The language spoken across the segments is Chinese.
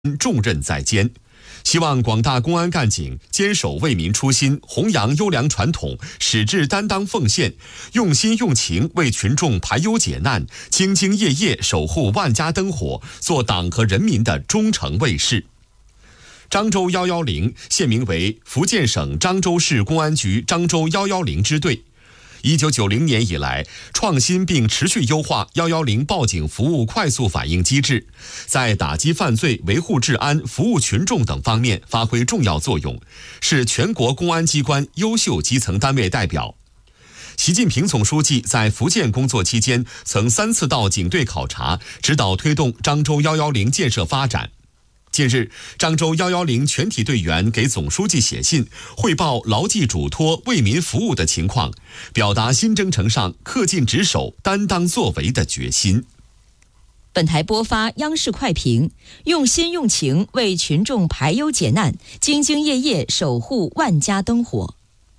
重任在肩，希望广大公安干警坚守为民初心，弘扬优良传统，矢志担当奉献，用心用情为群众排忧解难，兢兢业业守护万家灯火，做党和人民的忠诚卫士。漳州110现名为福建省漳州市公安局漳州110支队。1990年以来，创新并持续优化110报警服务快速反应机制，在打击犯罪、维护治安、服务群众等方面发挥重要作用，是全国公安机关优秀基层单位代表。习近平总书记在福建工作期间，曾3次到警队考察，指导推动漳州110建设发展。近日，漳州110全体队员给总书记写信，汇报牢记嘱托、为民服务的情况，表达新征程上恪尽职守、担当作为的决心。 本台播发央视快评：用心用情为群众排忧解难，兢兢业业守护万家灯火。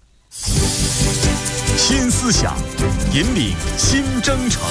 新思想，引领新征程。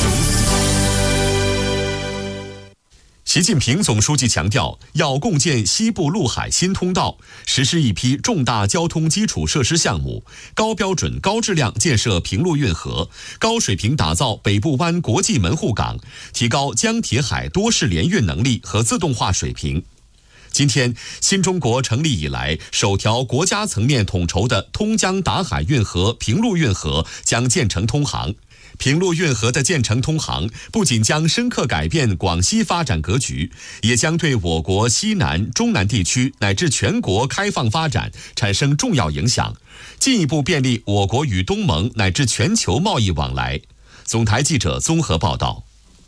习近平总书记强调，要共建西部陆海新通道，实施一批重大交通基础设施项目，高标准、高质量建设平陆运河，高水平打造北部湾国际门户港，提高江铁海多式联运能力和自动化水平。今天，新中国成立以来首条国家层面统筹的通江达海运河平陆运河将建成通航。平陆运河的建成通航，不仅将深刻改变广西发展格局，也将对我国西南、中南地区乃至全国开放发展产生重要影响，进一步便利我国与东盟乃至全球贸易往来。总台记者综合报道。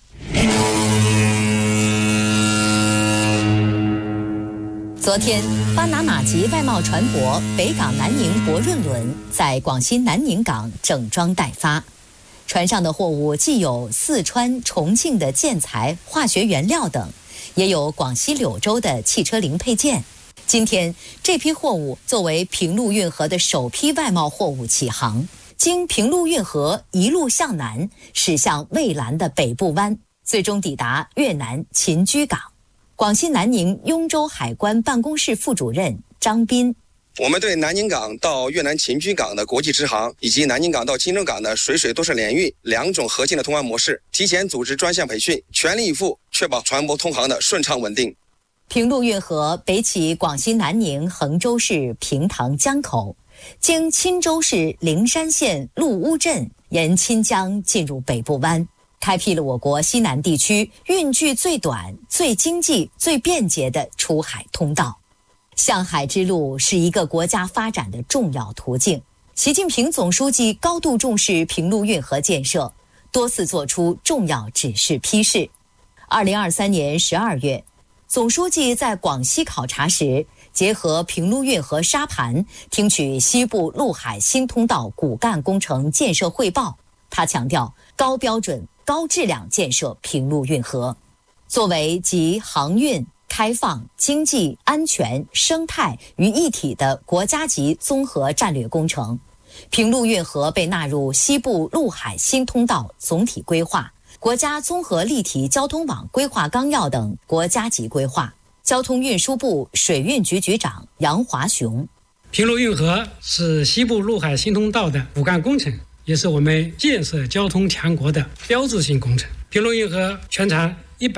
昨天，巴拿马籍外贸船舶北港南宁博润轮在广西南宁港整装待发。船上的货物既有四川、重庆的建材、化学原料等，也有广西柳州的汽车零配件。今天，这批货物作为平陆运河的首批外贸货物起航，经平陆运河一路向南，驶向蔚蓝的北部湾，最终抵达越南秦居港。广西南宁雍州海关办公室副主任张斌： 我们对南宁港到越南秦居港的国际直航，以及南宁港到钦州港的水水多式联运2种核心的通航模式，提前组织专项培训，全力以赴确保船舶通航的顺畅稳定。 平陆运河北起广西南宁衡州市平塘江口，经钦州市灵山县陆乌镇，沿钦江进入北部湾，开辟了我国西南地区运距最短、最经济、最便捷的出海通道。向海之路是一个国家发展的重要途径。习近平总书记高度重视平陆运河建设，多次作出重要指示批示。2023年12月，总书记在广西考察时，结合平陆运河沙盘，听取西部陆海新通道骨干工程建设汇报。他强调，高标准、高质量建设平陆运河，作为集航运、开放、经济、安全、生态于一体的国家级综合战略工程，平陆运河被纳入西部陆海新通道总体规划、国家综合立体交通网规划纲要等国家级规划。交通运输部水运局局长杨华雄： 平陆运河是西部陆海新通道的骨干工程，也是我们建设交通强国的标志性工程。平陆运河全长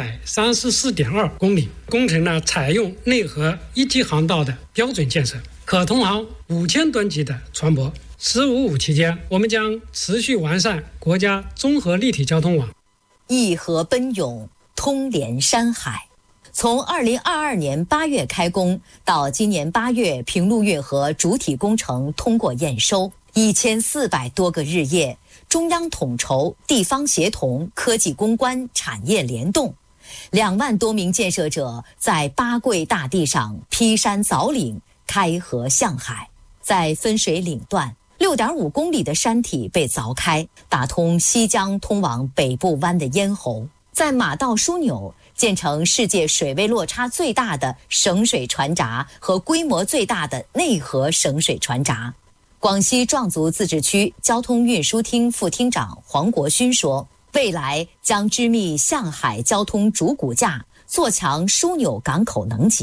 134.2公里，工程呢采用内河一体航道的标准建设，可通航5000吨级的船舶。“15+5”期间，我们将持续完善国家综合立体交通网， 一河奔涌，通连山海。从2022年8月开工到今年8月，平陆运河主体工程通过验收，1400多个日夜，中央统筹、地方协同、科技攻关、产业联动，2万多名建设者在八桂大地上劈山凿岭，开河向海。在分水岭段，6.5公里的山体被凿开，打通西江通往北部湾的咽喉。在马道枢纽建成世界水位落差最大的省水船闸和规模最大的内河省水船闸。广西壮族自治区交通运输厅副厅长黄国勋说，未来将织密向海交通主骨架，做强枢纽港口能级。